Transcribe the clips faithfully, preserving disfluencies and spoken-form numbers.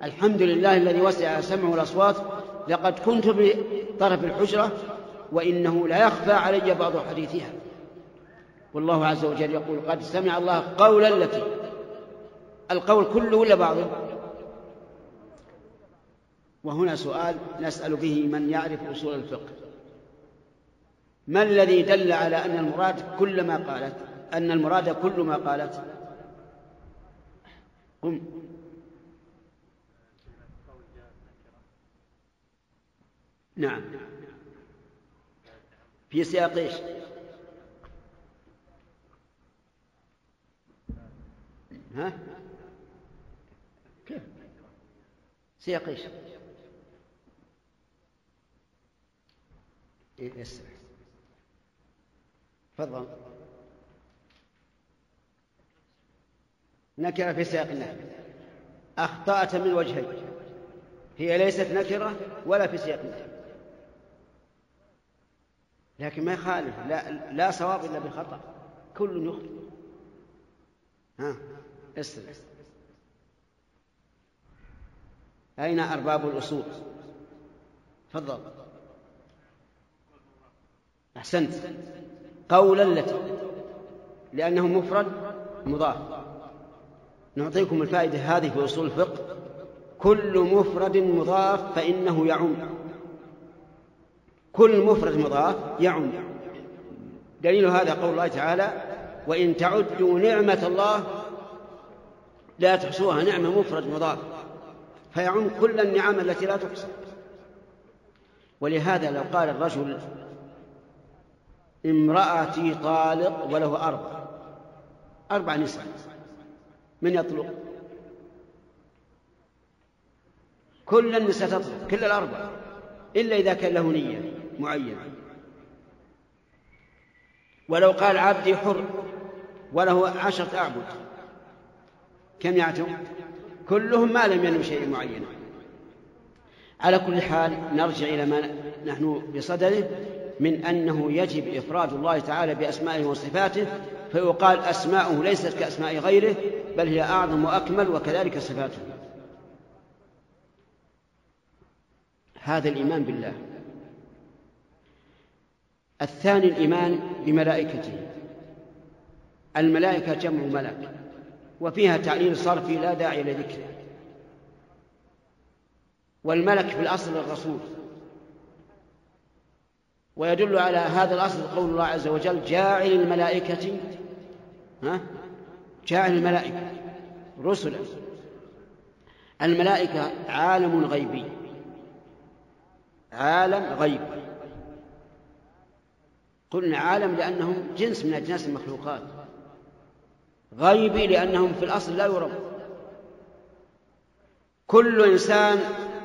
الحمد لله الذي وسع سمعه الأصوات، لقد كنت بطرف الحجرة وإنه لا يخفى علي بعض حديثها. والله عز وجل يقول قد سمع الله قول التي، القول كله ولا بعضه؟ وهنا سؤال نسأل به من يعرف أصول الفقه: ما الذي دل على أن المراد كل ما قالت أن المراد كل ما قالت؟ قم. نعم، في سياق ايش؟ ها؟ كيف؟ سياق ايش؟ يسر. تفضل. نكرة في سياق النهي. أخطأت من وجهين، هي ليست نكرة ولا في سياق النهي، لكن ما يخالف، لا, لا صواب إلا بخطأ، كل يخطئ. ها اسر. أين أرباب الأصول؟ تفضل. أحسنت. قول التي، لأنه مفرد مضاف. نعطيكم الفائدة هذه في أصول الفقه: كل مفرد مضاف فإنه يعم. كل مفرد مضاف يعم. دليل هذا قول الله تعالى: وإن تعدوا نعمة الله لا تحصوها. نعمة مفرد مضاف فيعم كل النعم التي لا تحصى. ولهذا لو قال الرجل امرأتي طالق وله أربع أربع نساء، من يطلق؟ كل النساء تطلق، كل الأربع، إلا إذا كان له نية معينة. ولو قال عبدي حر وله عشرة أعبد، كم يعتم؟ كلهم ما لم ينم شيء معين. على كل حال نرجع إلى ما نحن بصدده من أنه يجب إفراد الله تعالى بأسمائه وصفاته، فيقال أسماؤه ليست كأسماء غيره، بل هي أعظم وأكمل، وكذلك صفاته. هذا الإيمان بالله. الثاني الإيمان بملائكته. الملائكة جمع ملك، وفيها تعليل صرفي لا داعي لذكره. والملك في الأصل الرسول، ويدل على هذا الأصل قول الله عز وجل: جاعل الملائكة ها جاعل الملائكة رسلا. الملائكة عالم غيبي، عالم غيب. قلنا عالم لأنهم جنس من أجناس المخلوقات، غيبي لأنهم في الأصل لا يرون. كل إنسان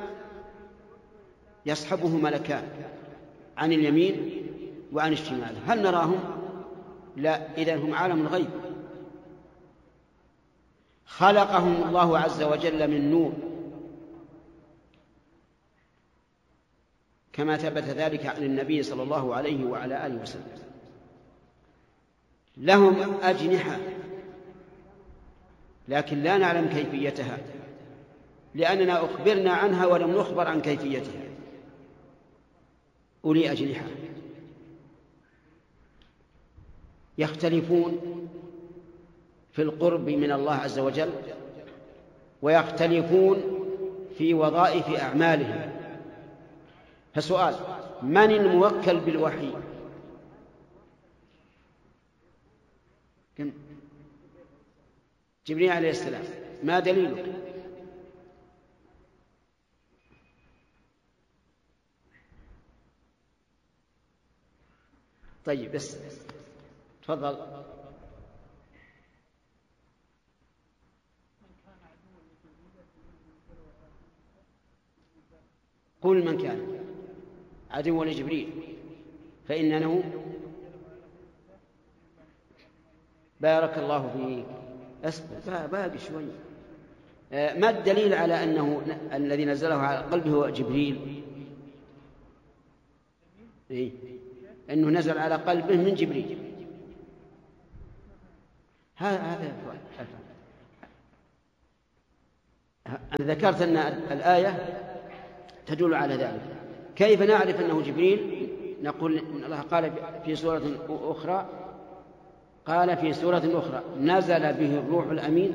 يصحبه ملكان عن اليمين وعن الشمال، هل نراهم؟ لا، إذن هم عالم الغيب. خلقهم الله عز وجل من نور، كما ثبت ذلك عن النبي صلى الله عليه وعلى آله وسلم. لهم أجنحة لكن لا نعلم كيفيتها، لأننا أخبرنا عنها ولم نخبر عن كيفيتها. أولي أجنحة يختلفون في القرب من الله عز وجل، ويختلفون في وظائف أعمالهم. فسؤال: من الموكل بالوحي؟ جبريل عليه السلام. ما دليلك؟ طيب بس تفضل. قل من كان عدوا لجبريل فإنه بارك الله فيك. أصبر باقي شوي. ما الدليل على أنه الذي نزله على قلبه هو جبريل؟ إيه؟ أنه نزل على قلبه من جبريل. هذا هذا أنا ذكرت أن الآية تدل على ذلك. كيف نعرف أنه جبريل؟ نقول إن الله قال في سورة أخرى قال في سورة أخرى نزل به الروح الأمين.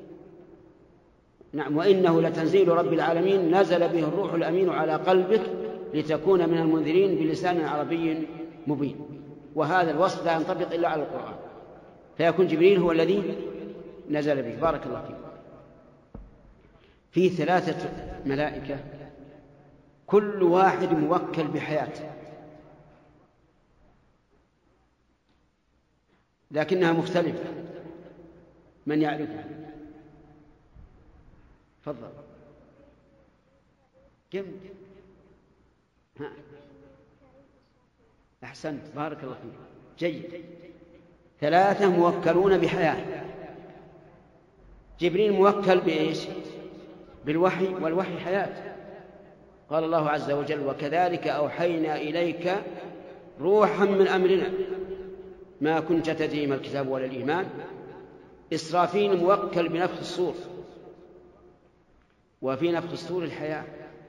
نعم، وإنه لتنزيل رب العالمين نزل به الروح الأمين على قلبك لتكون من المنذرين بلسان عربي مبين. وهذا الوصف لا ينطبق إلا على القرآن، فيكون جبريل هو الذي نزل به. بارك الله فيك. في ثلاثة ملائكة كل واحد موكل بحياته، لكنها مختلفة. من يعرفها؟ تفضل. كم؟ ها. أحسنت، بارك الله فيك، جيد. ثلاثة موكلون بحياة. جبريل موكل بإيش؟ بالوحي، والوحي حياة. قال الله عز وجل وكذلك أوحينا إليك روحا من أمرنا ما كنت تدري ما الكتاب ولا الإيمان. إسرافيل موكل بنفخ الصور، وفي نفخ الصور الحياة،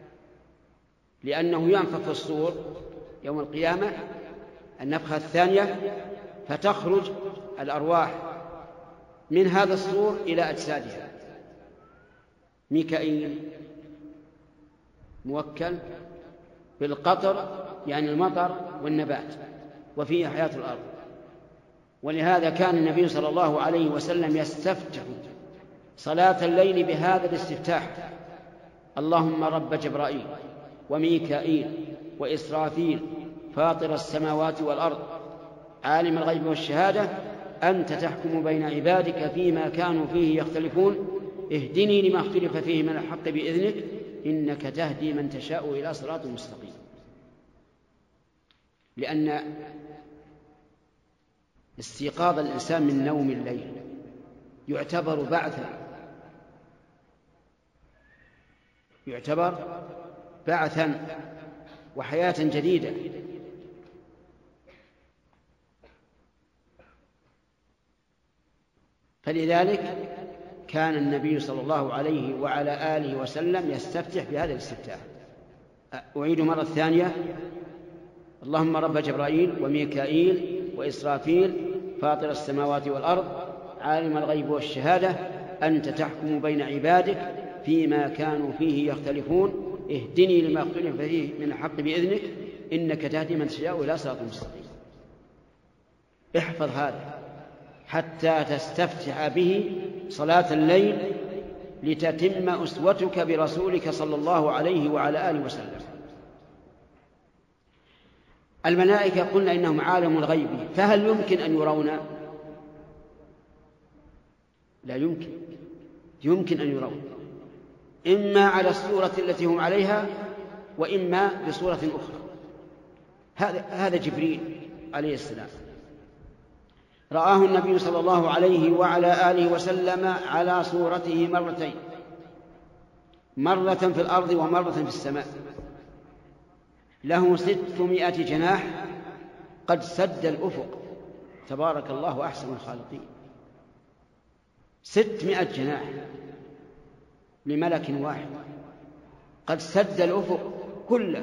لأنه ينفخ الصور يوم القيامة النفخة الثانية فتخرج الأرواح من هذا الصور إلى أجسادها. ميكائيل موكل بالقطر يعني المطر والنبات، وفيه حياة الأرض. ولهذا كان النبي صلى الله عليه وسلم يستفتح صلاة الليل بهذا الاستفتاح: اللهم رب جبرائيل وميكائيل وإسرافيل فاطر السماوات والأرض عالم الغيب والشهادة أنت تحكم بين عبادك فيما كانوا فيه يختلفون اهدني لما اختلف فيه من الحق بإذنك إنك تهدي من تشاء إلى صراط مستقيم. لأن استيقاظ الإنسان من نوم الليل يعتبر بعثا، يعتبر بعثا وحياة جديدة. فلذلك كان النبي صلى الله عليه وعلى آله وسلم يستفتح بهذا الاستفتاح. أعيد مرة ثانية: اللهم رب جبرائيل وميكائيل وإسرافيل فاطر السماوات والأرض عالم الغيب والشهادة أنت تحكم بين عبادك فيما كانوا فيه يختلفون اهدني لما اختلف فيه من الحق بإذنك إنك تهدي من تشاء إلى صراط مستقيم. احفظ هذا حتى تستفتح به صلاة الليل لتتم أسوتك برسولك صلى الله عليه وعلى آله وسلم. الملائكة قلنا إنهم عالم الغيب، فهل يمكن أن يرونا؟ لا يمكن. يمكن أن يرون إما على الصورة التي هم عليها وإما بصورة أخرى. هذا هذا جبريل عليه السلام رآه النبي صلى الله عليه وعلى آله وسلم على صورته مرتين، مرة في الأرض ومرة في السماء. له ستمائة جناح قد سد الأفق. تبارك الله أحسن الخالقين. ستمائة جناح لملك واحد قد سد الأفق كله،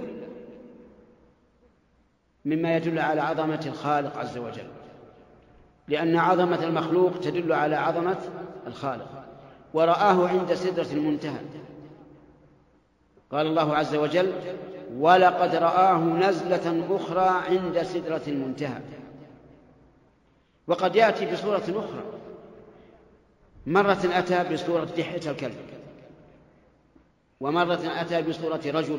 مما يدل على عظمة الخالق عز وجل، لأن عظمة المخلوق تدل على عظمة الخالق. ورآه عند سدرة المنتهى. قال الله عز وجل ولقد رآه نزلة أخرى عند سدرة المنتهى. وقد يأتي بصورة أخرى، مرة أتى بصورة دحية الكلب، ومرة أتى بصورة رجل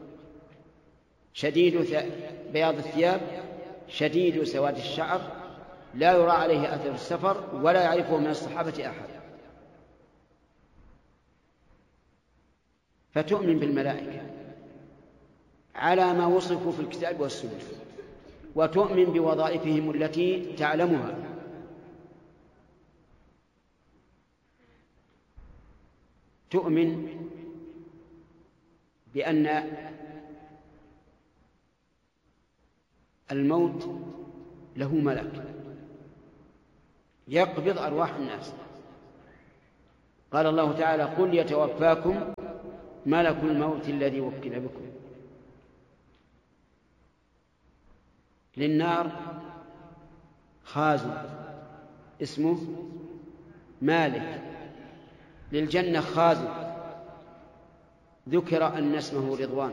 شديد بياض الثياب شديد سواد الشعر لا يرى عليه أثر السفر ولا يعرفه من الصحابة أحد. فتؤمن بالملائكة على ما وصفوا في الكتاب والسنة، وتؤمن بوظائفهم التي تعلمها. تؤمن بأن الموت له ملك يقبض أرواح الناس، قال الله تعالى: قل يتوفاكم ملك الموت الذي وكل بكم. للنار خازن اسمه مالك، للجنة خازن ذكر أن اسمه رضوان.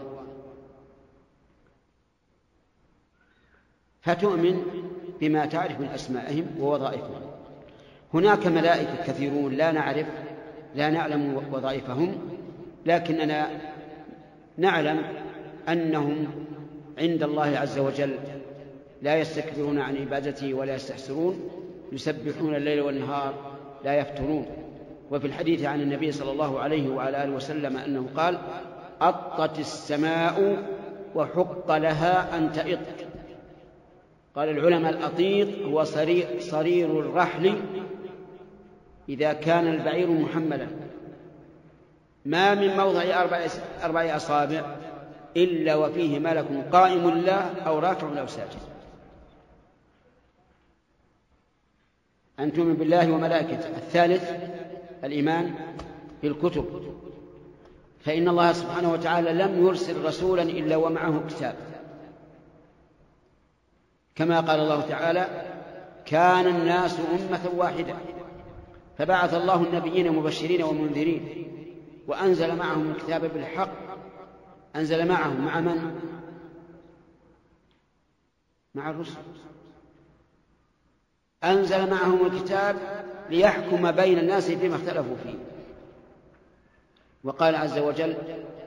فتؤمن بما تعرف من أسمائهم ووظائفهم. هناك ملائكة كثيرون لا نعرف لا نعلم وظائفهم، لكننا نعلم أنهم عند الله عز وجل لا يستكبرون عن عبادته ولا يستحسرون، يسبحون الليل والنهار لا يفترون. وفي الحديث عن النبي صلى الله عليه وعلى آله وسلم أنه قال: أطت السماء وحق لها أن تئط. قال العلماء: الأطيط هو صرير, صرير الرحل إذا كان البعير محملا، ما من موضع أربع, أربع أصابع إلا وفيه ملك قائم له أو راكع أو ساجد. أن تؤمن بالله وملائكته. الثالث الإيمان بالكتب، فإن الله سبحانه وتعالى لم يرسل رسولا إلا ومعه كتاب، كما قال الله تعالى: كان الناس أمة واحدة فبعث الله النبيين مبشرين ومنذرين وأنزل معهم الكتاب بالحق. أنزل معهم مع من؟ مع الرسل. أنزل معهم الكتاب ليحكم بين الناس فيما اختلفوا فيه. وقال عز وجل: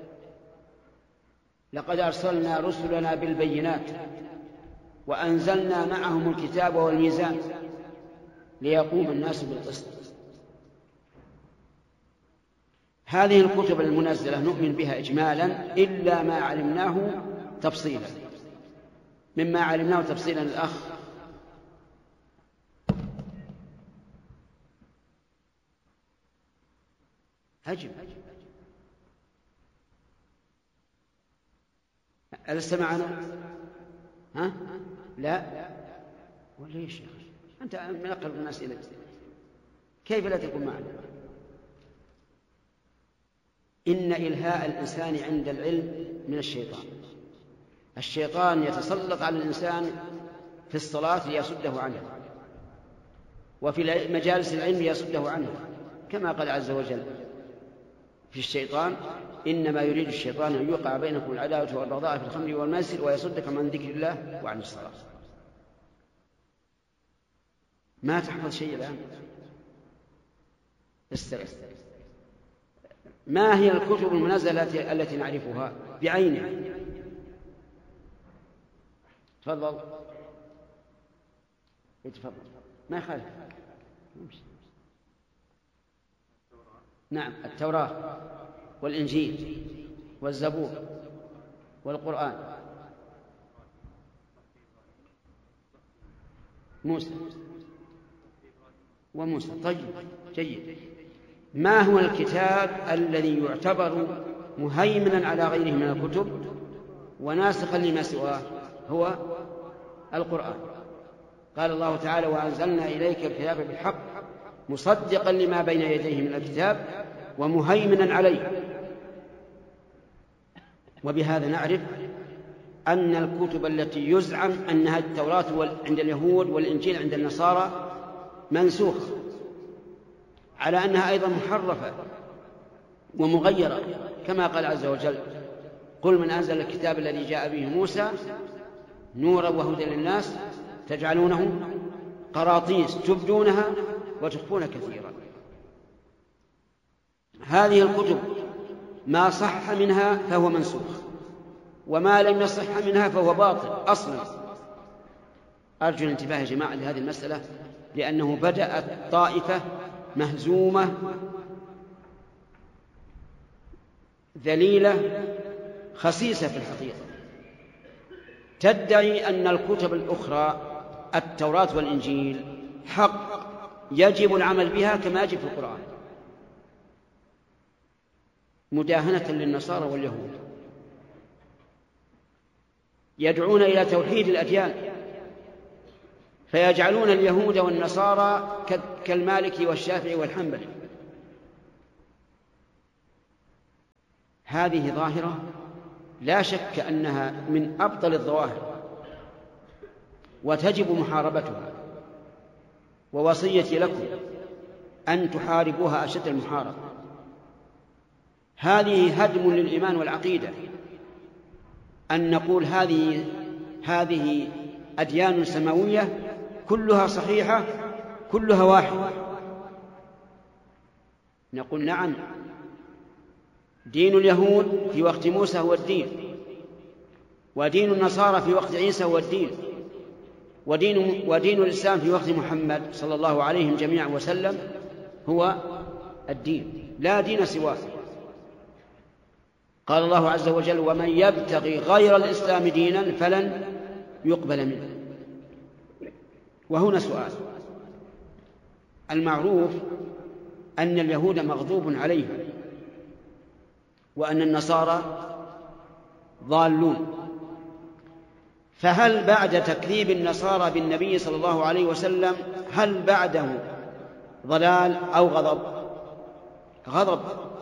لقد أرسلنا رسلنا بالبينات وأنزلنا معهم الكتاب والميزان ليقوم الناس بالقسط. هذه الكتب المنزلة نؤمن بها إجمالا إلا ما علمناه تفصيلا. مما علمناه تفصيلا الأخ هجم. ألست معنا؟ ها؟ لا؟ وليش يا أخي؟ أنت من أقرب الناس إليك، كيف لا تكون معنا؟ إن إلهاء الإنسان عند العلم من الشيطان. الشيطان يتسلط على الإنسان في الصلاة ليصده عنها، وفي مجالس العلم ليصده عنها، كما قال عز وجل في الشيطان: إنما يريد الشيطان أن يوقع بينكم العداوة والبغضاء في الخمر والميسر ويصدكم عن ذكر الله وعن الصلاة. ما تحفظ شيء الآن؟ استرس. ما هي الكتب المنزلة التي نعرفها بعينها؟ تفضل. تفضل، ما يخالف. نعم، التوراة والإنجيل والزبور والقرآن. موسى وموسى. طيب، جيد. ما هو الكتاب الذي يعتبر مهيمنا على غيره من الكتب وناسخا لما سواه؟ هو القرآن. قال الله تعالى: وأنزلنا إليك الكتاب بالحق مصدقا لما بين يديه من الكتاب ومهيمنا عليه. وبهذا نعرف أن الكتب التي يزعم أنها التوراة عند اليهود والإنجيل عند النصارى منسوخة، على أنها أيضا محرفة ومغيرة، كما قال عز وجل: قل من أنزل الكتاب الذي جاء به موسى نورا وهدى للناس تجعلونه قراطيس تبدونها وتخفون كثيرا. هذه الكتب ما صح منها فهو منسوخ، وما لم يصح منها فهو باطل أصلا. أرجو الانتباه يا جماعة لهذه المسألة، لأنه بدأت طائفة مهزومة ذليلة خسيسة في الحقيقة تدعي أن الكتب الأخرى التوراة والإنجيل حق يجب العمل بها كما يجب في القرآن، مداهنة للنصارى واليهود. يدعون إلى توحيد الأديان، فيجعلون اليهود والنصارى كالمالكي والشافعي والحنبلي، هذه ظاهرة لا شك أنها من أبطل الظواهر وتجب محاربتها، ووصيتي لكم أن تحاربوها أشد المحاربة. هذه هدم للإيمان والعقيدة أن نقول هذه هذه أديان سماوية كلها صحيحة كلها واحدة. نقول نعم، دين اليهود في وقت موسى هو الدين، ودين النصارى في وقت عيسى هو الدين، ودين, ودين الإسلام في وقت محمد صلى الله عليه جميعا وسلم هو الدين، لا دين سواه. قال الله عز وجل: ومن يبتغي غير الإسلام دينا فلن يقبل منه. وهنا سؤال. المعروف أن اليهود مغضوب عليهم وأن النصارى ضالون، فهل بعد تكذيب النصارى بالنبي صلى الله عليه وسلم هل بعده ضلال أو غضب؟ غضب،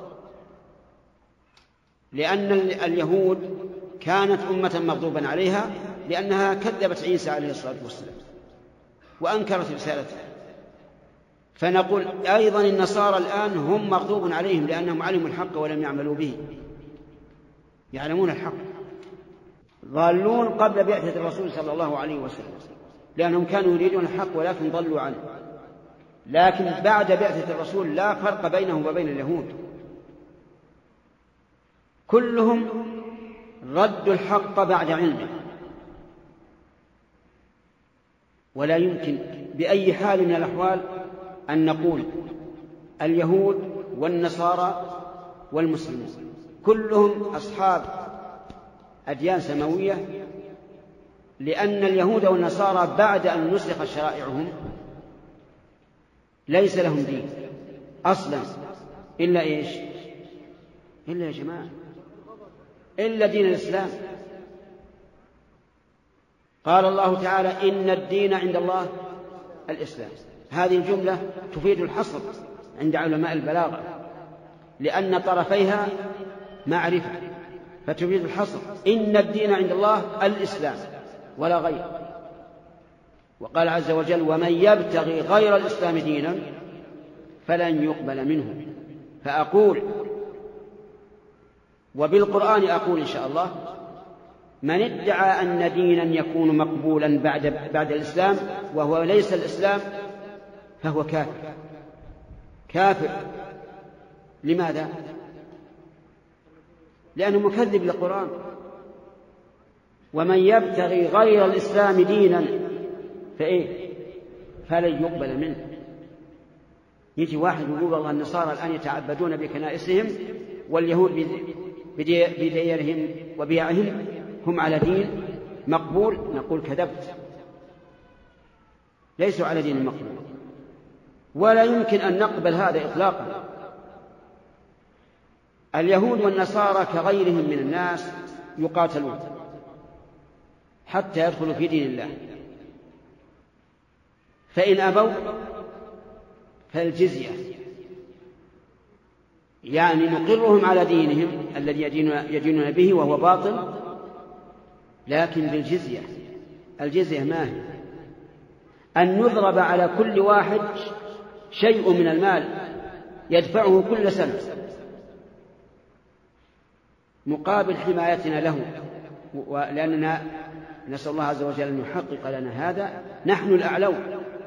لأن اليهود كانت أمة مغضوبا عليها لأنها كذبت عيسى عليه الصلاة والسلام وأنكرت رسالته. فنقول أيضا النصارى الآن هم مغضوب عليهم لأنهم علموا الحق ولم يعملوا به، يعلمون الحق. ضالون قبل بعثة الرسول صلى الله عليه وسلم لأنهم كانوا يريدون الحق ولكن ضلوا عنه، لكن بعد بعثة الرسول لا فرق بينهم وبين اليهود، كلهم ردوا الحق بعد علمه. ولا يمكن بأي حال من الأحوال أن نقول اليهود والنصارى والمسلمون كلهم أصحاب أديان سماوية، لأن اليهود والنصارى بعد أن نسخ شرائعهم ليس لهم دين أصلا إلا إيش؟ إلا يا جماعة إلا دين الإسلام. قال الله تعالى: إن الدين عند الله الإسلام. هذه الجملة تفيد الحصر عند علماء البلاغة لأن طرفيها معرفة، فتفيد الحصر. إن الدين عند الله الإسلام ولا غير. وقال عز وجل: ومن يبتغي غير الإسلام دينا فلن يقبل منه. فأقول وبالقرآن أقول إن شاء الله: من ادعى أن دينا يكون مقبولا بعد, بعد الإسلام وهو ليس الإسلام فهو كافر. كافر لماذا؟ لأنه مكذب للقرآن. ومن يبتغي غير الإسلام دينا فإيه؟ فلن يقبل منه. يجي واحد يقول: والله النصارى الآن يتعبدون بكنائسهم واليهود بديارهم وبيعهم هم على دين مقبول. نقول: كذبت، ليسوا على دين مقبول، ولا يمكن أن نقبل هذا إطلاقا. اليهود والنصارى كغيرهم من الناس يقاتلون حتى يدخلوا في دين الله، فإن أبوا فالجزية، يعني نقرهم على دينهم الذي يدينون به وهو باطل لكن بالجزية. الجزية ما هي؟ أن يضرب على كل واحد شيء من المال يدفعه كل سنة مقابل حمايتنا له، ولأننا نسأل الله عز وجل أن يحقق لنا هذا. نحن الأعلون،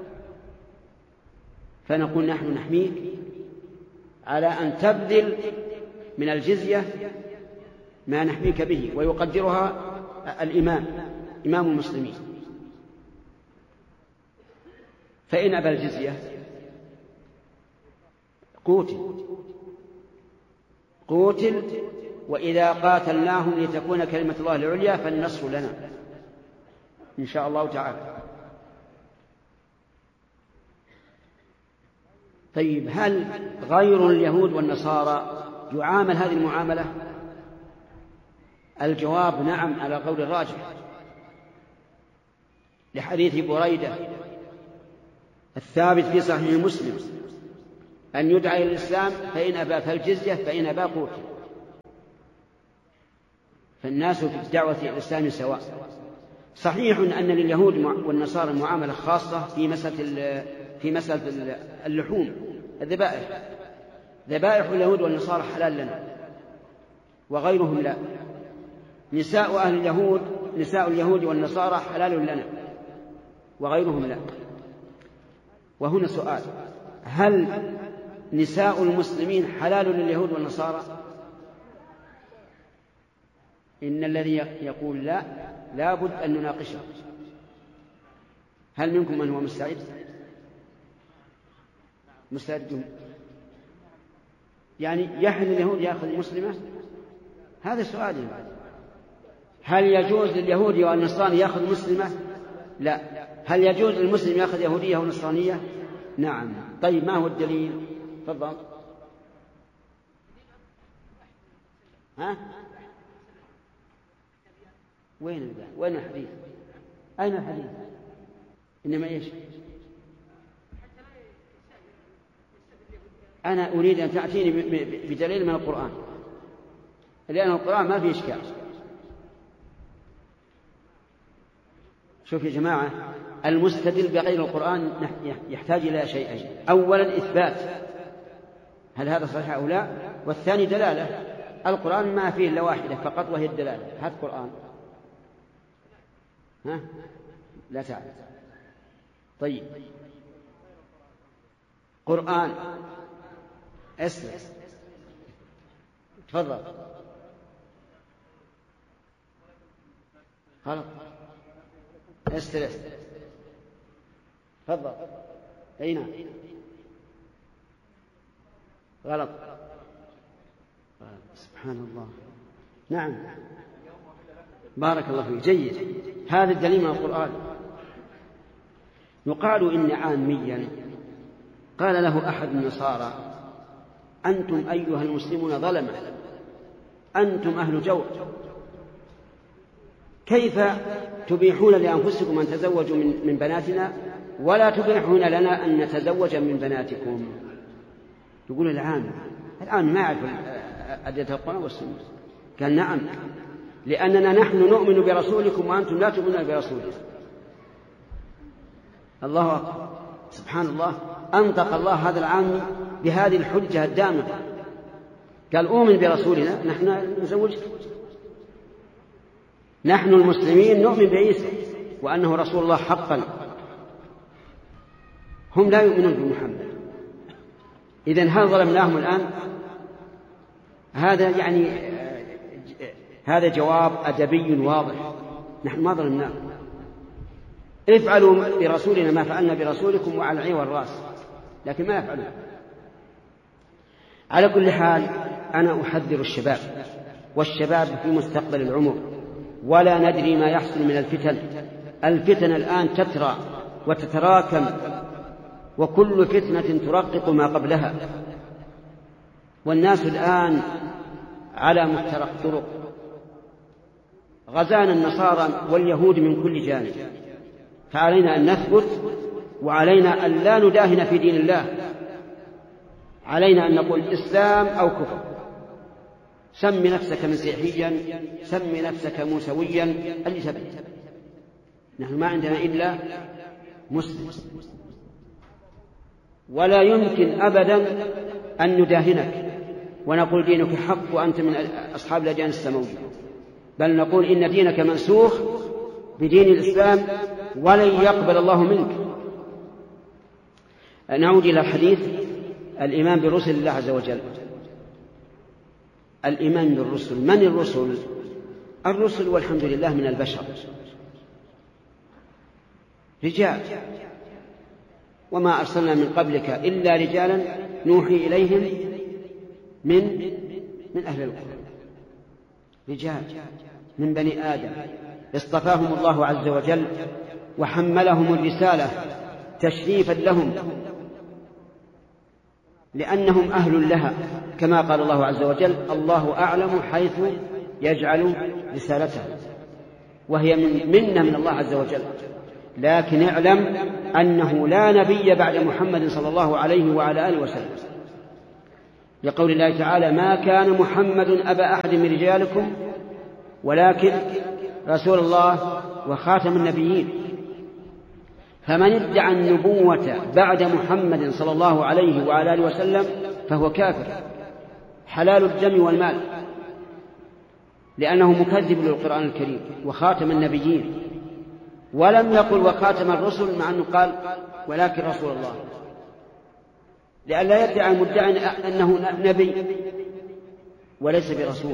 فنقول: نحن نحميك على أن تبذل من الجزية ما نحميك به. ويقدرها الإمام إمام المسلمين. فإن أبى الجزية قوتل قوتل وإذا قاتلناهم لتكون كلمة الله العليا فالنصر لنا إن شاء الله تعالى. طيب، هل غير اليهود والنصارى يعامل هذه المعاملة؟ الجواب نعم على قول الراجح، لحديث بريدة الثابت في صحيح مسلم: أن يدعى إلى الإسلام فإن أبى فالجزية، فإن أبى قوتل. فالناس في الدعوة إلى الإسلام سواء. صحيح أن لليهود والنصارى معاملة خاصة في مسألة في مسألة اللحوم، الذبائح. ذبائح اليهود والنصارى حلال لنا وغيرهم لا. نساء أهل اليهود نساء اليهود والنصارى حلال لنا وغيرهم لا. وهنا سؤال: هل نساء المسلمين حلال لليهود والنصارى؟ إن الذي يقول لا لا بد أن نناقشه. هل منكم من هو مستعد؟ مستعد يعني يحل اليهود يأخذ مسلمة؟ هذا سؤال. هل يجوز لليهود والنصراني يأخذ مسلمة؟ لا. هل يجوز للمسلم يأخذ يهودية ونصرانية؟ نعم. طيب ما هو الدليل؟ تفضل. ها؟ وين البيان؟ وين الحديث؟ أين الحديث؟ إنما إيش؟ أنا أريد أن تأتيني بدليل من القرآن، لأن القرآن ما فيه إشكال. شوف يا جماعة، المستدل بغير القرآن يحتاج إلى شيئين: أولا إثبات هل هذا صحيح أو لا، والثاني دلالة. القرآن ما فيه إلا واحدة فقط وهي الدلالة. هذا القرآن. ها؟ لا تعرف. طيب قرآن اسمع تفضل. غلط. استرس تفضل. اي نعم غلط. سبحان الله. نعم بارك الله فيك. جيد. هذا الدليل من القرآن. يقال إن عاميا قال له أحد النصارى: أنتم أيها المسلمون ظلمة، أنتم أهل جور، كيف تبيحون لأنفسكم أن تزوجوا من بناتنا ولا تبيحون لنا أن نتزوج من بناتكم؟ يقول العام الآن ما يعرف أدلة القرآن والسنة. قال: نعم، لأننا نحن نؤمن برسولكم وأنتم لا تؤمنون برسولنا. الله أكبر. سبحان الله. أنطق الله هذا العام بهذه الحجة الدامغة. قال: أؤمن برسولنا، نحن نزوجك. نحن المسلمين نؤمن بعيسى وأنه رسول الله حقا، هم لا يؤمنون بمحمد. إذن هل ظلمناهم الآن؟ هذا يعني هذا جواب أدبي واضح. نحن ما ظلمناهم. افعلوا برسولنا ما فعلنا برسولكم وعلى العين والراس، لكن ما يفعلون. على كل حال أنا أحذر الشباب، والشباب في مستقبل العمر، ولا ندري ما يحصل من الفتن. الفتن الآن تترى وتتراكم، وكل فتنة ترقق ما قبلها، والناس الآن على مفترق طرق. غزانا النصارى واليهود من كل جانب، فعلينا أن نثبت، وعلينا أن لا نداهن في دين الله. علينا أن نقول إسلام أو كفر. سم نفسك مسيحيا، سم نفسك موسويا، اللي تبي. نحن ما عندنا إلا مسلم، ولا يمكن أبدا أن نداهنك ونقول دينك حق وأنت من أصحاب الأديان السماوية، بل نقول إن دينك منسوخ بدين الإسلام ولن يقبل الله منك. نعود إلى الحديث: الإيمان برسل الله عز وجل. الإيمان بالرسل. من الرسل؟ الرسل والحمد لله من البشر رجال، وما أرسلنا من قبلك إلا رجالا نوحي إليهم من من أهل القرى، رجال من بني آدم اصطفاهم الله عز وجل وحملهم الرسالة تشريفا لهم، لأنهم أهل لها، كما قال الله عز وجل: الله أعلم حيث يجعل رسالته، وهي من منة من الله عز وجل. لكن اعلم أنه لا نبي بعد محمد صلى الله عليه وعلى آله وسلم، لقول الله تعالى: ما كان محمد أبا أحد من رجالكم ولكن رسول الله وخاتم النبيين. فمن ادعى النبوة بعد محمد صلى الله عليه وعلى آله وسلم فهو كافر حلال الدم والمال، لأنه مكذب للقرآن الكريم وخاتم النبيين، ولم يقل وخاتم الرسل مع أنه قال ولكن رسول الله، لئلا يدعي المدعي أنه نبي وليس برسول،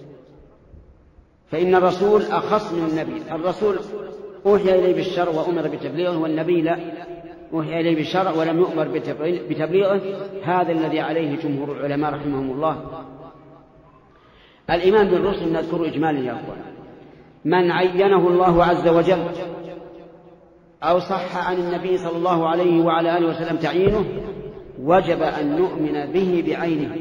فإن الرسول أخص من النبي. الرسول أوحي إليه بالشرع وأمر بتبليغه، والنبي لا، أوحي إليه بالشرع ولم يؤمر بتبليغه. هذا الذي عليه جمهور العلماء رحمهم الله. الإيمان بالرسل نذكر إجمالا يا أخوان. من عينه الله عز وجل أو صح عن النبي صلى الله عليه وعلى آله وسلم تعيينه وجب أن نؤمن به بعينه،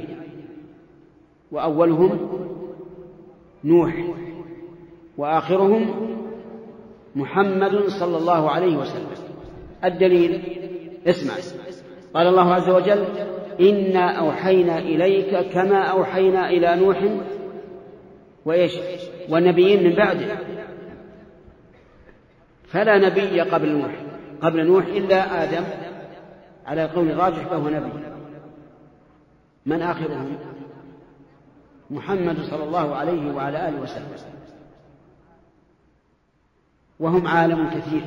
وأولهم نوح وآخرهم محمد صلى الله عليه وسلم. الدليل اسمع، قال الله عز وجل إنا أوحينا إليك كما أوحينا إلى نوح وإيش والنبيين من بعده. فلا نبي قبل نوح قبل نوح إلا آدم على القول الراجح فهو نبي. من آخرهم؟ محمد صلى الله عليه وعلى آله وسلم، وهم عالم كثير.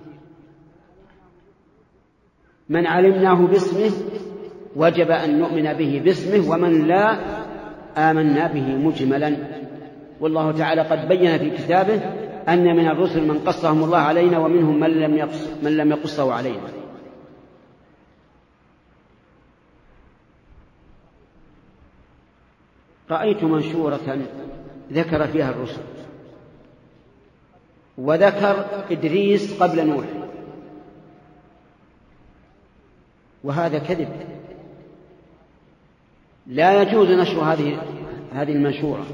من علمناه باسمه وجب أن نؤمن به باسمه، ومن لا آمنا به مجملا. والله تعالى قد بين في كتابه أن من الرسل من قصهم الله علينا ومنهم من لم يقص من لم يقصه علينا. رأيت منشورة ذكر فيها الرسل وذكر إدريس قبل نوح، وهذا كذب. لا يجوز نشر هذه هذه المنشورة،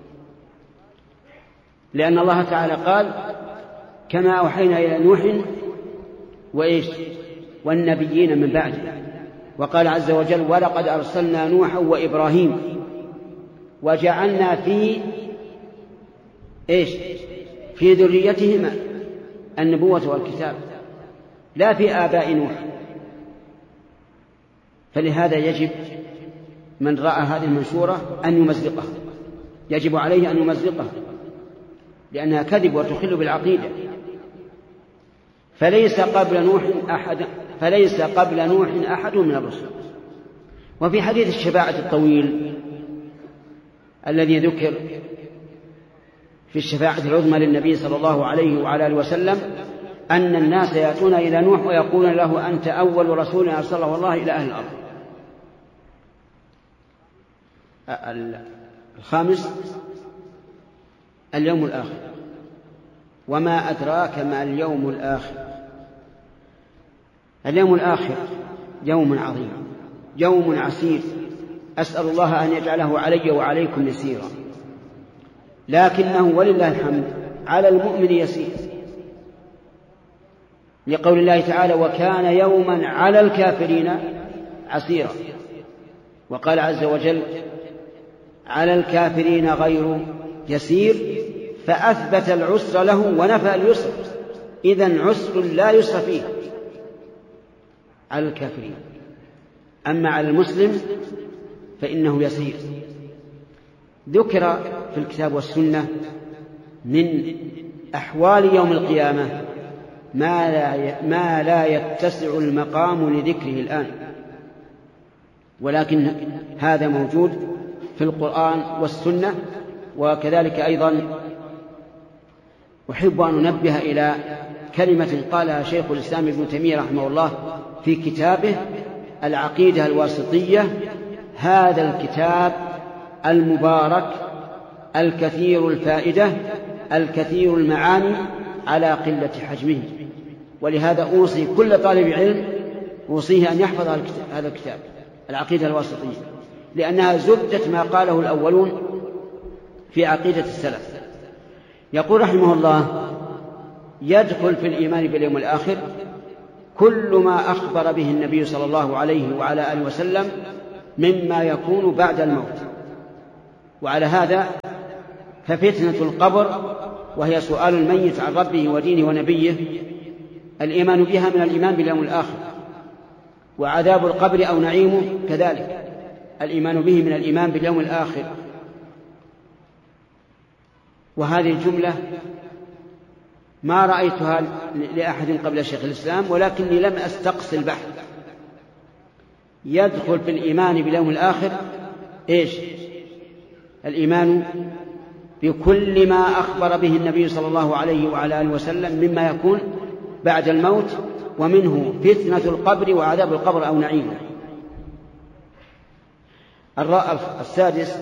لأن الله تعالى قال كما أوحينا إلى نوح وإيش والنبيين من بعده، وقال عز وجل ولقد أرسلنا نوحا وإبراهيم وجعلنا في إيش في ذريتهما النبوة والكتاب، لا في آباء نوح. فلهذا يجب من رأى هذه المنشورة أن يمزقها، يجب عليه أن يمزقها، لأنها كذب وتخل بالعقيدة. فليس قبل نوح أحد فليس قبل نوح أحد من الرسل. وفي حديث الشفاعة الطويل الذي ذكر في الشفاعة العظمى للنبي صلى الله عليه وعلى آله وسلم أن الناس يأتون إلى نوح ويقولون له أنت أول رسول أرسله الله إلى أهل الأرض. الخامس اليوم الآخر. وما أدراك ما اليوم الآخر؟ اليوم الآخر يوم عظيم، يوم عسير، أسأل الله أن يجعله علي وعليكم يسيرا، لكنه ولله الحمد على المؤمن يسير، لقول الله تعالى وكان يوما على الكافرين عسيرا. وقال عز وجل على الكافرين غير يسير، فأثبت العسر له ونفى اليسر، إذن عسر لا يسر فيه على الكافرين. أما على المسلم فإنه يسير. ذكر في الكتاب والسنة من أحوال يوم القيامة ما لا ما لا يتسع المقام لذكره الآن، ولكن هذا موجود في القرآن والسنة. وكذلك أيضا أحب أن أنبه إلى كلمة قالها شيخ الإسلام ابن تيمية رحمه الله في كتابه العقيدة الواسطية. هذا الكتاب المبارك الكثير الفائدة الكثير المعاني على قلة حجمه، ولهذا أوصي كل طالب علم أوصيه أن يحفظ هذا الكتاب العقيدة الواسطية، لأنها زبدة ما قاله الأولون في عقيدة السلف. يقول رحمه الله يدخل في الإيمان باليوم الآخر كل ما أخبر به النبي صلى الله عليه وعلى آله وسلم مما يكون بعد الموت. وعلى هذا ففتنة القبر وهي سؤال الميت عن ربه ودينه ونبيه الإيمان بها من الإيمان باليوم الآخر، وعذاب القبر أو نعيمه كذلك الإيمان به من الإيمان باليوم الآخر. وهذه الجملة ما رأيتها لأحد قبل شيخ الإسلام، ولكني لم أستقص البحث. يدخل في الإيمان باليوم الآخر إيش؟ الإيمان بكل ما أخبر به النبي صلى الله عليه وعلى آله وسلم مما يكون بعد الموت، ومنه فتنة القبر وعذاب القبر أو نعيمه. السادس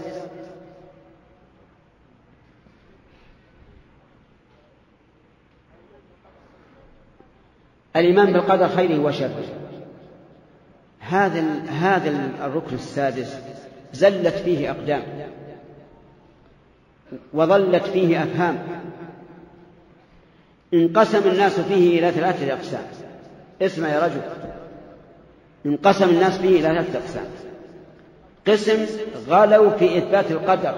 الإيمان بالقدر خيره وشره. هذا هذا الركن السادس زلت فيه أقدام وظلت فيه أفهام. انقسم الناس فيه إلى ثلاثة أقسام. اسمع يا رجل، انقسم الناس فيه إلى ثلاثة أقسام. قسم غلوا في إثبات القدر،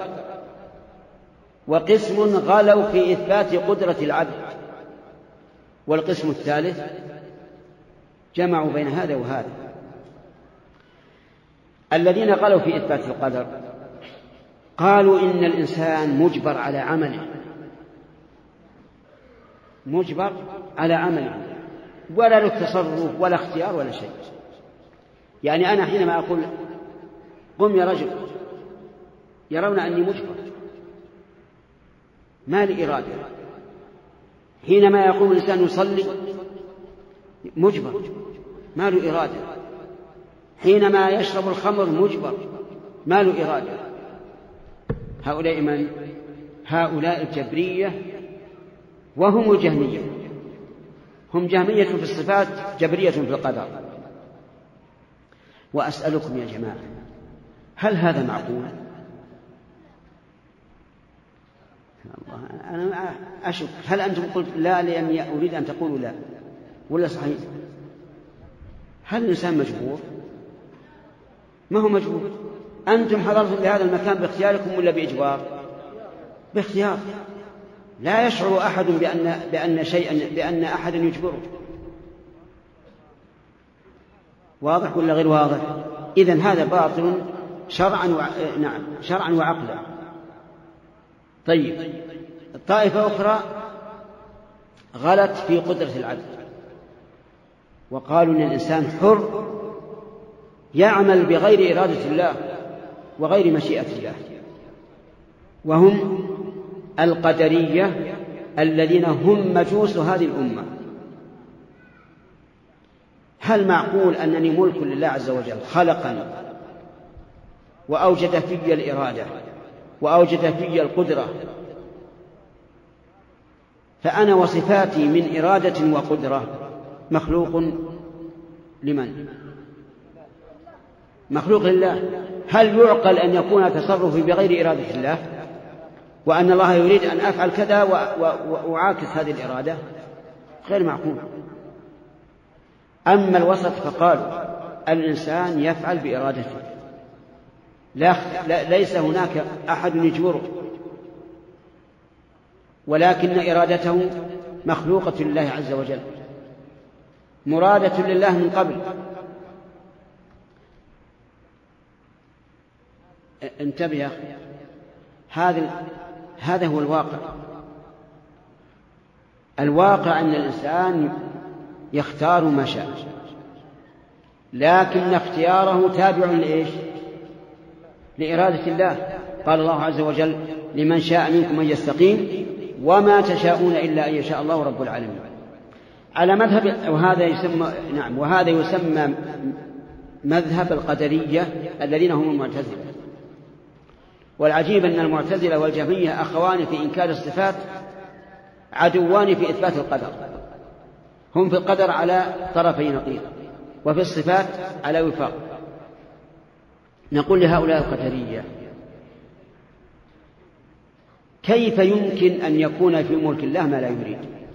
وقسم غلوا في إثبات قدرة العبد، والقسم الثالث جمعوا بين هذا وهذا. الذين غلوا في إثبات القدر قالوا إن الإنسان مجبر على عمله، مجبر على عمله، ولا له تصرف ولا اختيار ولا شيء. يعني أنا حينما أقول قم يا رجل يرون أني مجبر، ما لي إرادة. حينما يقوم الإنسان يصلي مجبر، ما له إرادة. حينما يشرب الخمر مجبر، ما له إرادة. هؤلاء من؟ هؤلاء الجبرية، وهم الجهمية. هم جهمية في الصفات، جبرية في القدر. وأسألكم يا جماعة، هل هذا معقول؟ أنا أشك. هل أنتم قلت لا لأني أريد أن تقولوا لا، ولا صحيح؟ هل الإنسان مجبور؟ ما هو مجبور. أنتم حضرتم لهذا المكان باختياركم ولا بإجبار؟ باختيار. لا يشعر أحد بأن بأن شيئا بأن أحدا يجبره. واضح ولا غير واضح؟ إذن هذا باطل شرعا و... نعم شرعا وعقلا. طيب، الطائفة أخرى غلت في قدرة العبد، وقالوا إن الإنسان حر يعمل بغير إرادة الله وغير مشيئة الله، وهم القدرية الذين هم مجوس هذه الأمة. هل معقول أنني ملك لله عز وجل خلقا وأوجد في الإرادة وأوجد في القدرة، فأنا وصفاتي من إرادة وقدرة مخلوق لمن؟ مخلوق لله. هل يعقل أن يكون تصرفي بغير إرادة الله، وأن الله يريد أن أفعل كذا وأعاكس هذه الإرادة؟ غير معقول. أما الوسط فقالوا الإنسان يفعل بإرادته، لا ليس هناك أحد يجبره، ولكن إرادته مخلوقة لله عز وجل، مرادة لله من قبل. انتبه يا أخي، هذا هذا هو الواقع. الواقع أن الإنسان يختار ما شاء، لكن اختياره تابع لإيش؟ لإرادة الله. قال الله عز وجل لمن شاء منكم أن يستقيم وما تشاءون إلا أن يشاء الله رب العالمين. على مذهب وهذا يسمى نعم وهذا يسمى مذهب القدرية الذين هم المعتزلة. والعجيب أن المعتزلة والجهمية أخوان في إنكار الصفات، عدوان في إثبات القدر. هم في القدر على طرفي نقيض، وفي الصفات على وفاق. نقول لهؤلاء القدرية كيف يمكن أن يكون في ملك الله ما لا يريد،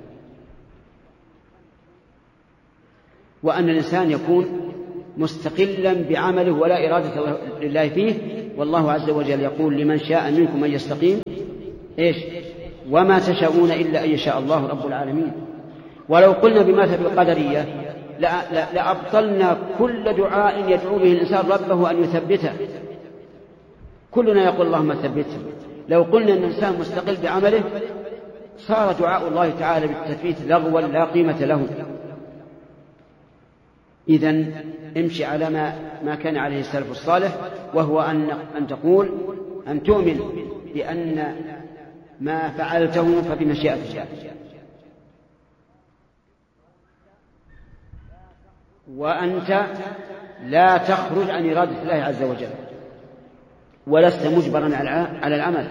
وأن الإنسان يكون مستقلا بعمله ولا إرادة لله فيه؟ والله عز وجل يقول لمن شاء منكم أن يستقيم إيش؟ وما تشاءون إلا أن يشاء الله رب العالمين. ولو قلنا بمثل القدرية لأبطلنا كل دعاء يدعو به الإنسان ربه أن يثبته. كلنا يقول اللهم ثبته. لو قلنا أن الإنسان مستقل بعمله صار دعاء الله تعالى بالتثبيت لغوا لا قيمة له. إذن امشي على ما, ما كان عليه السلف الصالح، وهو أن, أن تقول أن تؤمن بأن ما فعلته فبمشيئة الله، وأنت لا تخرج عن إرادة الله عز وجل، ولست مجبرا على العمل،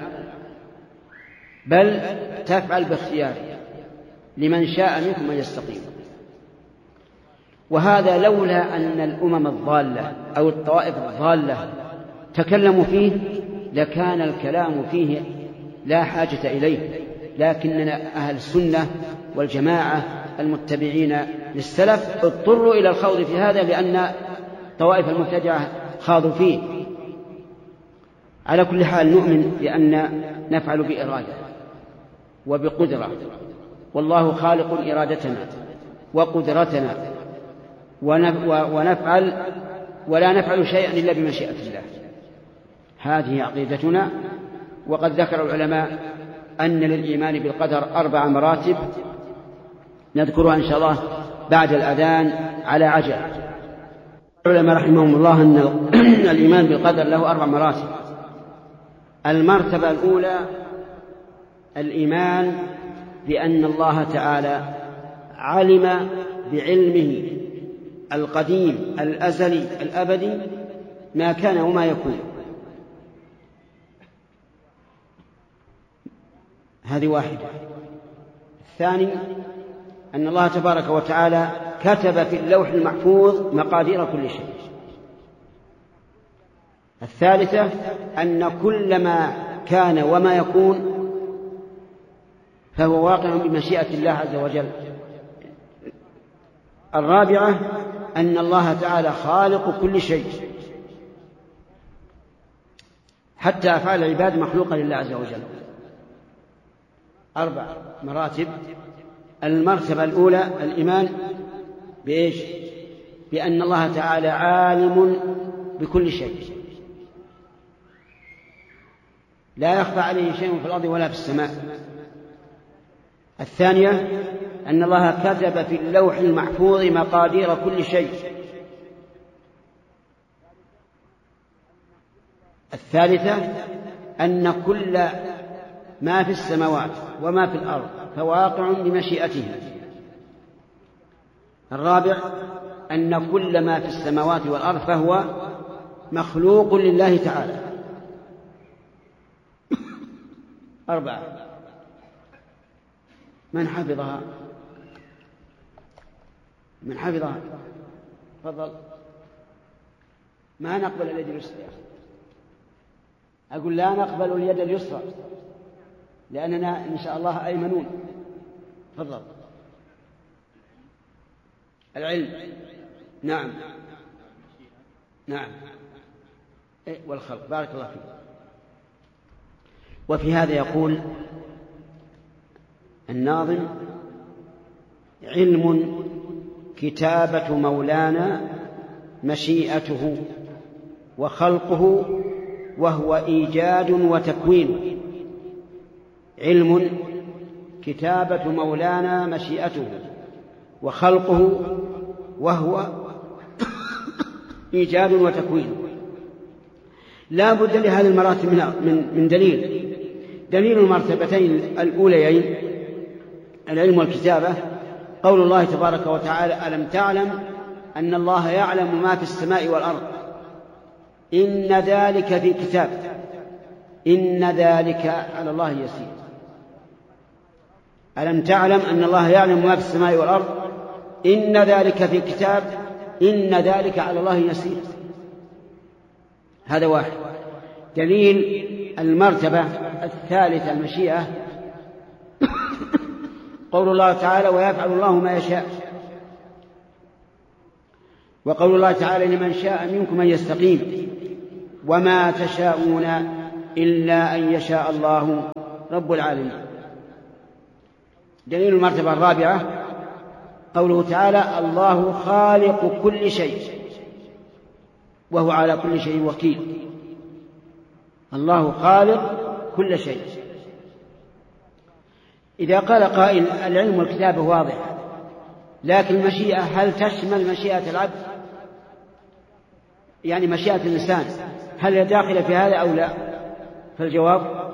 بل تفعل باختيار لمن شاء منكم من يستقيم. وهذا لولا أن الأمم الضالة أو الطوائف الضالة تكلموا فيه لكان الكلام فيه لا حاجة إليه، لكننا أهل السنة والجماعة المتبعين للسلف اضطروا إلى الخوض في هذا لأن طوائف المبتدعة خاضوا فيه. على كل حال نؤمن بأن نفعل بإرادة وبقدرة، والله خالق إرادتنا وقدرتنا، ونفعل ولا نفعل شيئا إلا بمشيئة الله. هذه عقيدتنا. وقد ذكر العلماء أن للإيمان بالقدر أربع مراتب نذكرها إن شاء الله بعد الأذان على عجل. العلماء رحمهم الله أن الإيمان بالقدر له أربع مراتب. المرتبة الأولى الإيمان بأن الله تعالى علم بعلمه القديم الأزلي الأبدي ما كان وما يكون. هذه واحدة. الثاني أن الله تبارك وتعالى كتب في اللوح المحفوظ مقادير كل شيء. الثالثة أن كل ما كان وما يكون فهو واقع بمشيئة الله عز وجل. الرابعة أن الله تعالى خالق كل شيء، حتى أفعال العباد مخلوقة لله عز وجل. أربع مراتب. المرتبة الأولى الإيمان بإيش؟ بأن الله تعالى عالم بكل شيء، لا يخفى عليه شيء في الأرض ولا في السماء. الثانية أن الله كتب في اللوح المحفوظ مقادير كل شيء. الثالثة أن كل ما في السماوات وما في الأرض فواقع بمشيئته. الرابع أن كل ما في السماوات والأرض فهو مخلوق لله تعالى. أربعة. من حفظها؟ من حفظها؟ تفضل. ما نقبل اليد اليسرى. أقول لا نقبل اليد اليسرى لأننا إن شاء الله أيمنون. تفضل. العلم. نعم نعم. إيه والخلق. بارك الله فيك. وفي هذا يقول الناظم: علم كتابة مولانا مشيئته وخلقه وهو إيجاد وتكوين. علم كتابة مولانا مشيئته وخلقه وهو إيجاد وتكوين. لا بد لهذه المراتب من من دليل. دليل المرتبتين الأوليين العلم والكتابة قول الله تبارك وتعالى: ألم تعلم أن الله يعلم ما في السماء والأرض إن ذلك في كتاب إن ذلك على الله يسير. ألم تعلم أن الله يعلم ما في السماء والأرض إن ذلك في كتاب إن ذلك على الله يسير. هذا واحد. دليل المرتبة الثالثة المشيئة قول الله تعالى: ويفعل الله ما يشاء. وقول الله تعالى: لمن شاء منكم أن يستقيم وما تشاءون إلا أن يشاء الله رب العالمين. دليل المرتبة الرابعة قوله تعالى الله خالق كل شيء وهو على كل شيء وكيل. الله خالق كل شيء. إذا قال قائل العلم والكتابة واضح، لكن المشيئة هل تشمل مشيئة العبد؟ يعني مشيئة الإنسان هل هي داخلة في هذا أو لا؟ فالجواب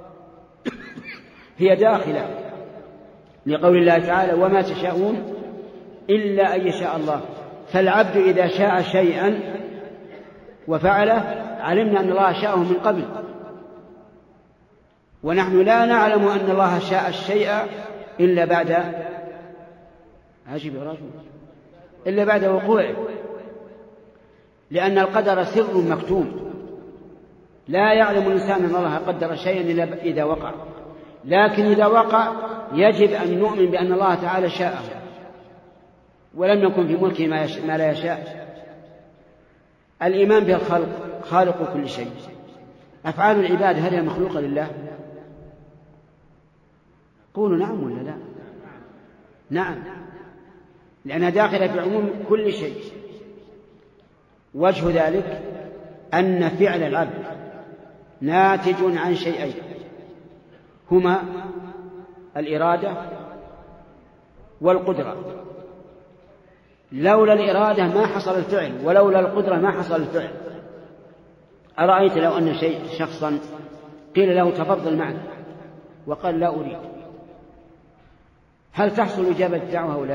هي داخلة، لقول الله تعالى وما تشاءون إلا أن يشاء الله. فالعبد إذا شاء شيئا وفعله علمنا أن الله شاءه من قبل، ونحن لا نعلم أن الله شاء الشيء إلا بعد عجب يا رجل إلا بعد وقوعه، لأن القدر سر مكتوم، لا يعلم الإنسان أن الله قدر شيئا إلا إذا وقع، لكن إذا وقع يجب أن نؤمن بأن الله تعالى شاءه، ولم يكن في ملكه ما لا يشاء. الإيمان بالخلق خالق كل شيء. أفعال العباد هل هي مخلوقة لله؟ قولوا نعم ولا لا؟ نعم، لأنها داخلة في عموم كل شيء. وجه ذلك أن فعل العبد ناتج عن شيئين هما الإرادة والقدرة. لولا الإرادة ما حصل الفعل، ولولا القدرة ما حصل الفعل. أرأيت لو أن شيء شخصا قيل له تفضل معنا وقال لا أريد، هل تحصل إجابة الدعوة أو لا؟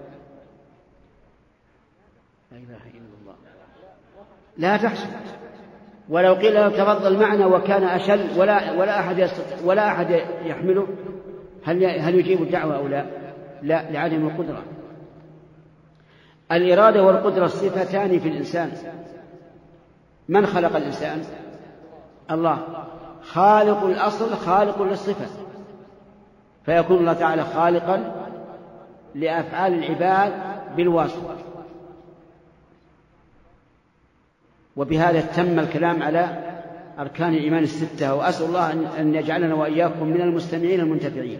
لا إله إلا الله، لا تحصل. ولو قيل له تفضل معنا وكان أشل ولا ولا أحد يستطيع ولا أحد يحمله، هل هل يجيب الدعوة أو لا؟ لا، لعدم القدرة. الإرادة والقدرة صفتان في الإنسان. من خلق الإنسان؟ الله. خالق الأصل خالق للصفة، فيكون الله تعالى خالقا لأفعال العباد بالواسطة. وبهذا تم الكلام على أركان الإيمان الستة، وأسأل الله أن يجعلنا وإياكم من المستمعين المنتفعين.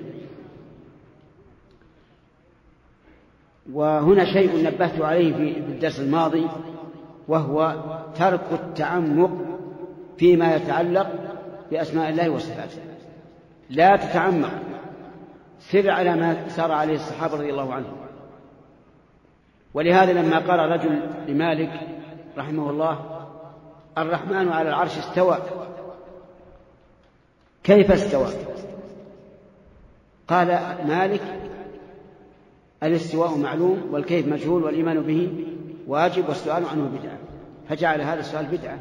وهنا شيء نبهت عليه في الدرس الماضي، وهو ترك التعمق فيما يتعلق بأسماء الله وصفاته. لا تتعمق، سر على ما سار عليه الصحابة رضي الله عنهم. ولهذا لما قال رجل لمالك رحمه الله الرحمن على العرش استوى، كيف استوى؟ قال مالك الاستواء معلوم والكيف مجهول والإيمان به واجب والسؤال عنه بدعة، فجعل هذا السؤال بدعة.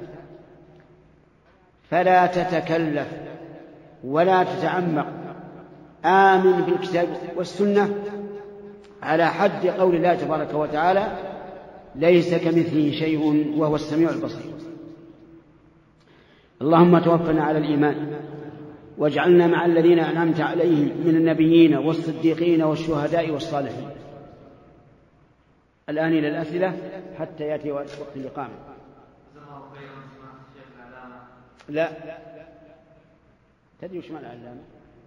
فلا تتكلف ولا تتعمق، آمن بالكتاب والسنة على حد قول الله تبارك وتعالى ليس كمثله شيء وهو السميع البصير. اللهم توفنا على الإيمان واجعلنا مع الذين أنعمت عليهم من النبيين والصديقين والشهداء والصالحين. الآن إلى الأسئلة حتى يأتي وقت الإقامة. لا تدري وش معنى العلامة؟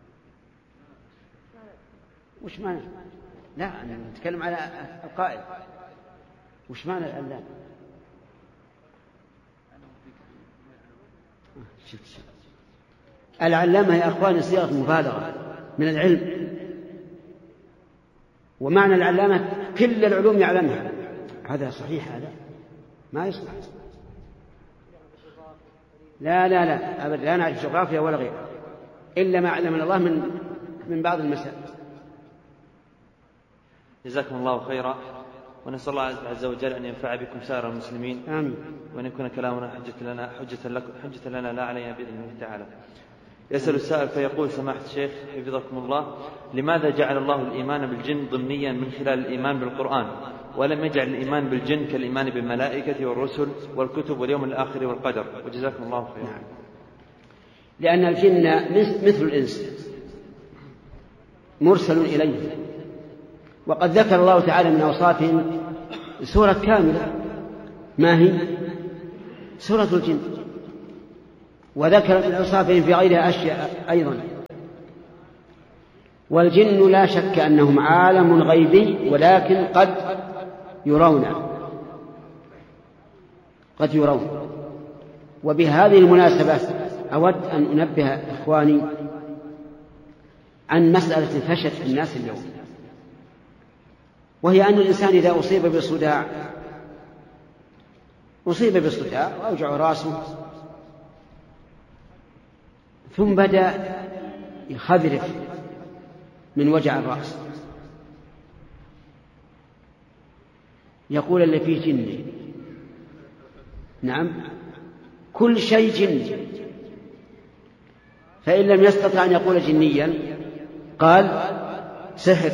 وش معنى؟ لا أنا نتكلم على القائل. وش معنى العلامة؟ العلامة يا أخواني صيغة مبالغة من العلم، ومعنى العلامة كل العلوم يعلمها. هذا صحيح؟ هذا ما يصلح. لا لا لا أبدا، لا نعرف جغرافيا ولا غيرها إلا ما علمنا الله من من بعض المسائل. جزاكم الله خيرا، ونسأل الله عز وجل أن ينفع بكم سائر المسلمين. آمين. وأن يكون كلامنا حجة لنا حجة لكم حجة لنا لا علينا بإذن الله تعالى. يسأل السائل فيقول سماحة الشيخ حفظكم الله، لماذا جعل الله الإيمان بالجن ضمنيا من خلال الإيمان بالقرآن، ولم يجعل الإيمان بالجن كالإيمان بالملائكة والرسل والكتب واليوم الآخر والقدر؟ وجزاكم الله خيرا. نعم. لأن الجن مثل الإنس مرسل إليه، وقد ذكر الله تعالى من أوصافهم سورة كاملة، ما هي؟ سورة الجن. وذكر من أوصافهم في غيرها أشياء أيضا، والجن لا شك أنهم عالم غيبي، ولكن قد يرون قد يرون وبهذه المناسبة أود أن أنبه إخواني عن مسألة فشت في الناس اليوم، وهي أن الإنسان إذا أصيب بصداع أصيب بصداع وأوجع رأسه ثم بدأ يخذرف من وجع الرأس، يقول اللي فيه جني. نعم، كل شيء جني. فإن لم يستطع أن يقول جنيا قال سحر،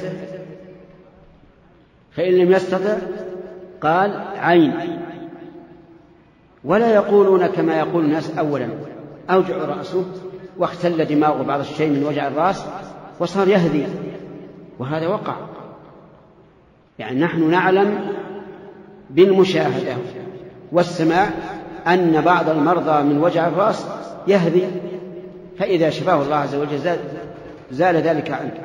فإن لم يستطع قال عين. ولا يقولون كما يقول الناس أولا أوجع رأسه واختل دماغه بعض الشيء من وجع الرأس وصار يهذي، وهذا وقع. يعني نحن نعلم بالمشاهدة والسماع أن بعض المرضى من وجع الرأس يهذي، فإذا شفاه الله عز وجل زال, زال ذلك عنك.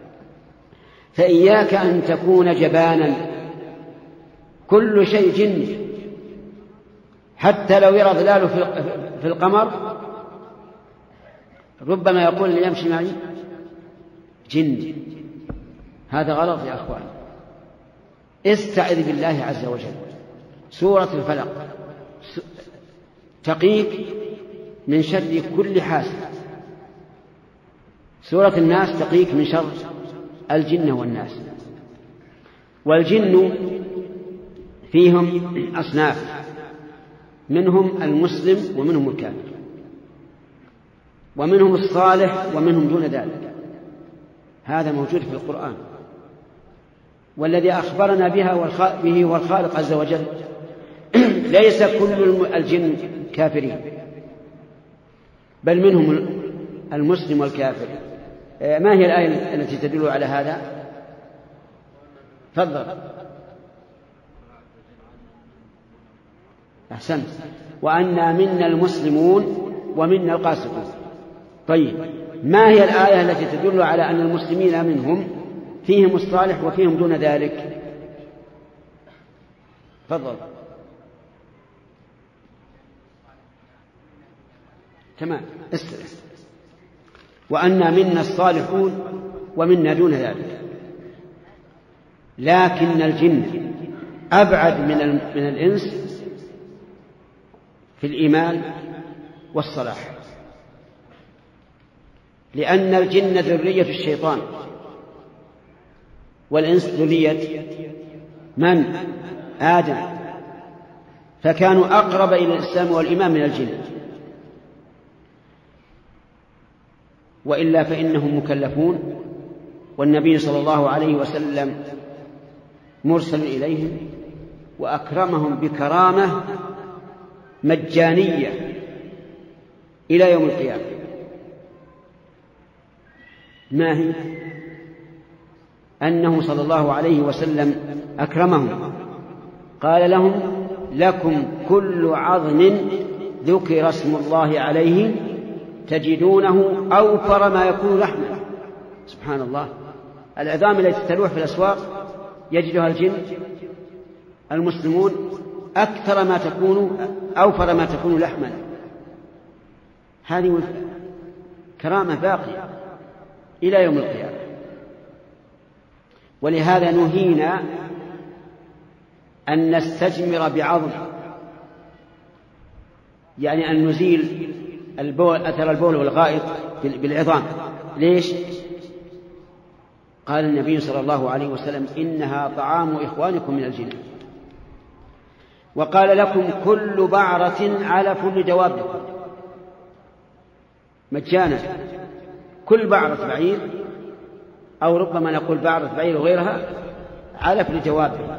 فإياك أن تكون جبانا، كل شيء جني، حتى لو يرى ظلاله في القمر ربما يقول اللي يمشي معي جن. هذا غلط يا أخوان. استعذ بالله عز وجل. سورة الفلق تقيك من شر كل حاسد، سورة الناس تقيك من شر الجن والناس. والجن فيهم أصناف، منهم المسلم ومنهم الكافر، ومنهم الصالح ومنهم دون ذلك. هذا موجود في القرآن، والذي أخبرنا بها به هو الخالق عز وجل. ليس كل الجن كافرين، بل منهم المسلم والكافر. ما هي الآية التي تدل على هذا؟ تفضل. أحسنت. وأنا منا المسلمون ومنا القاسطون. طيب، ما هي الآية التي تدل على أن المسلمين منهم فيهم الصالح وفيهم دون ذلك؟ تفضل. تمام، استرح. وأنا منا الصالحون ومنا دون ذلك. لكن الجن أبعد من من الإنس في الإيمان والصلاح، لأن الجن ذرية الشيطان والإنس ذرية من؟ آدم، فكانوا أقرب إلى الإسلام والإيمان من الجن، وإلا فإنهم مكلفون، والنبي صلى الله عليه وسلم مرسل إليهم وأكرمهم بكرامة مجانية إلى يوم القيامة. ما هي؟ أنه صلى الله عليه وسلم أكرمهم، قال لهم لكم كل عظم ذكر اسم الله عليه تجدونه أوفر ما يكون لحما. سبحان الله، العظام التي تلوح في الأسواق يجدها الجن المسلمون أكثر ما تكون أوفر ما تكون لحما. هذه كرامة باقية إلى يوم القيامة. ولهذا نهينا أن نستجمر بعظم، يعني أن نزيل البول أثر البول والغائط بالعظام. ليش؟ قال النبي صلى الله عليه وسلم إنها طعام إخوانكم من الجن. وقال لكم كل بعرة علف لدوابكم مجانا. كل بعرة بعير، أو ربما نقول بعرة بعير وغيرها، علف لدوابها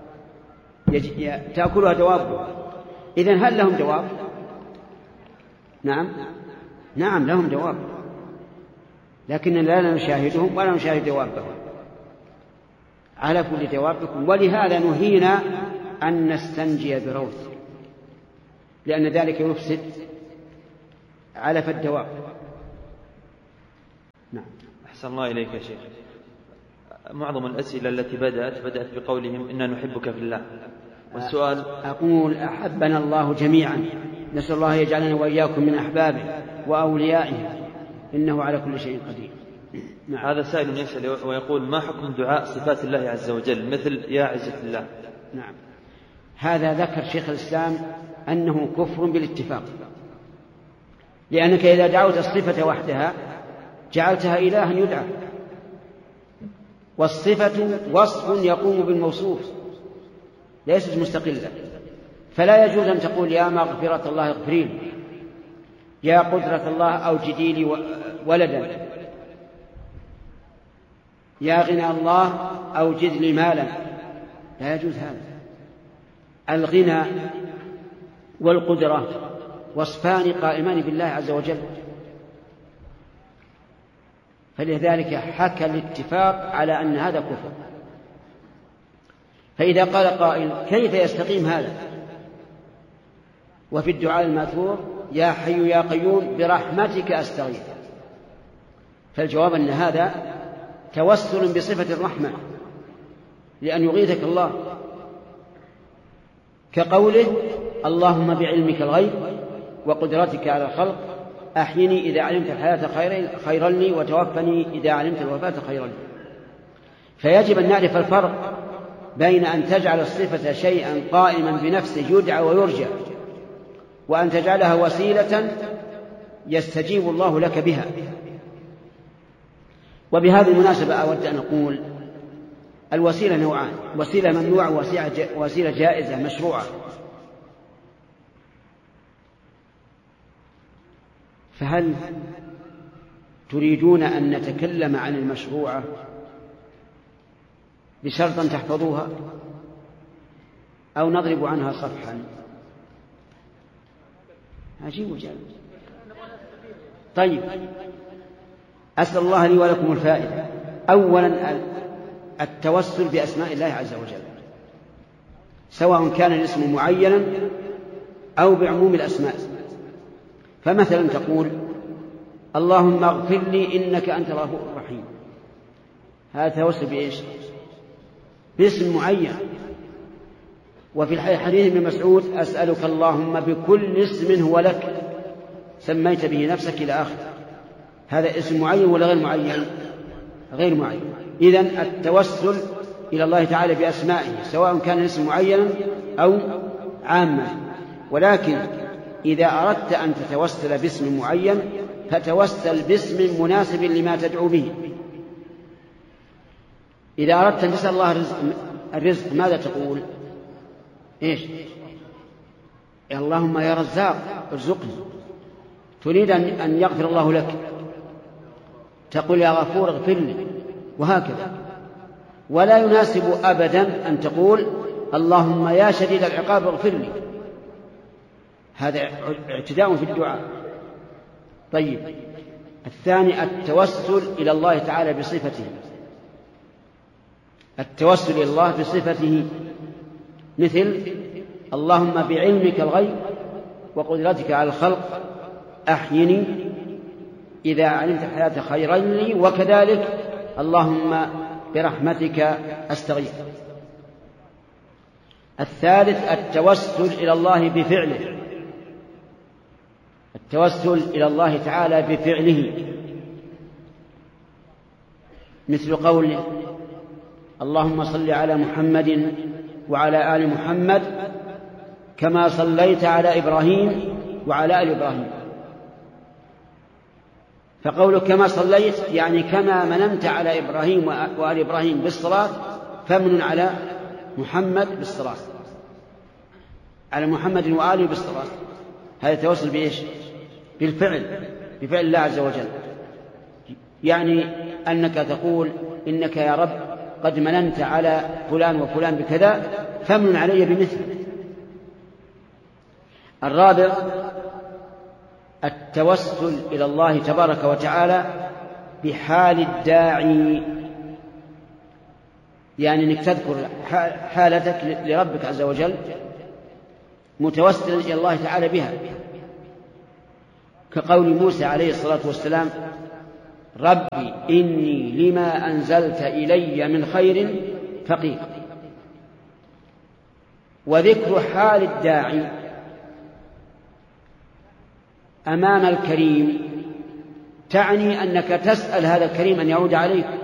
تأكلها دوابها. إذن هل لهم دواب؟ نعم نعم لهم دواب، لكن لا نشاهدهم ولا نشاهد دوابهم. علف لدوابكم. ولهذا نهينا أن نستنجي بروث، لأن ذلك يفسد علف الدواب. نعم. أحسن الله إليك يا شيخ. معظم الأسئلة التي بدأت بدأت بقولهم إنا نحبك في الله، والسؤال أقول أحبنا الله جميعا، نسأل الله يجعلنا وإياكم من أحبابه وأوليائه، إنه على كل شيء قدير. نعم. هذا سائل يسأل ويقول ما حكم دعاء صفات الله عز وجل مثل يا عزة الله؟ نعم، هذا ذكر شيخ الإسلام أنه كفر بالاتفاق، لأنك إذا دعوت الصفة وحدها جعلتها إلها يدعى، والصفة وصف يقوم بالموصوف ليست مستقلة، فلا يجوز أن تقول يا مغفرة الله اغفري لي، يا قدرة الله أوجدي لي ولدا، يا غنى الله أوجد لي مالا، لا يجوز هذا. الغنى والقدرة وصفان قائمان بالله عز وجل، فلذلك حكى الاتفاق على أن هذا كفر. فإذا قال قائل كيف يستقيم هذا وفي الدعاء الماثور يا حي يا قيوم برحمتك أستغيث، فالجواب أن هذا توسل بصفة الرحمة لأن يغيثك الله، كقوله اللهم بعلمك الغيب وقدرتك على الخلق أحيني إذا علمت الحياة خيرا لي وتوفني إذا علمت الوفاة خيرا لي. فيجب أن نعرف الفرق بين أن تجعل الصفة شيئا قائما بنفسه يدعى ويرجى، وأن تجعلها وسيلة يستجيب الله لك بها. وبهذه المناسبة أود أن أقول الوسيلة نوعان، وسيلة ممنوعة ووسيلة جائزة مشروعة. فهل تريدون أن نتكلم عن المشروعة بشرط أن تحفظوها أو نضرب عنها صفحا؟ عجيب وجاب. طيب، أسأل الله لي ولكم الفائدة. أولا التوسل بأسماء الله عز وجل، سواء كان الاسم معينا أو بعموم الأسماء. فمثلا تقول اللهم اغفر لي إنك أنت الغفور الرحيم، هذا توسل بإيش؟ باسم معين. وفي الحديث ابن مسعود أسألك اللهم بكل اسم هو لك سميت به نفسك إلى آخر. هذا اسم معين ولا غير معين؟ غير معين. إذن التوسل إلى الله تعالى بأسمائه سواء كان الاسم معينا أو عاما. ولكن إذا أردت أن تتوسل باسم معين فتوسل باسم مناسب لما تدعو به. إذا أردت أن تسأل الله الرزق, الرزق ماذا تقول؟ إيش؟ اللهم يا رزاق ارزقني. تريد أن يغفر الله لك تقول يا غفور اغفر لي، وهكذا. ولا يناسب أبدا أن تقول اللهم يا شديد العقاب اغفر لي، هذا اعتداء في الدعاء. طيب، الثاني التوسل إلى الله تعالى بصفته، التوسل إلى الله بصفته مثل اللهم بعلمك الغيب وقدرتك على الخلق أحيني إذا علمت الحياة خيرا لي، وكذلك اللهم برحمتك أستغيث. الثالث التوسل إلى الله بفعله، التوسل إلى الله تعالى بفعله مثل قوله اللهم صل على محمد وعلى آل محمد كما صليت على إبراهيم وعلى آل إبراهيم. فقوله كما صليت يعني كما منمت على إبراهيم وآل إبراهيم بالصلاة فمن على محمد بالصلاة، على محمد وآله بالصلاة. هذا توسل بإيش؟ بالفعل، بفعل الله عز وجل. يعني أنك تقول إنك يا رب قد مننت على فلان وفلان بكذا فمن علي بمثله. الرابع التوسل إلى الله تبارك وتعالى بحال الداعي، يعني أنك تذكر حالتك لربك عز وجل متوسلا إلى الله تعالى بها، كقول موسى عليه الصلاة والسلام ربي إني لما أنزلت إلي من خير فقير. وذكر حال الداعي أمام الكريم تعني أنك تسأل هذا الكريم أن يعود عليك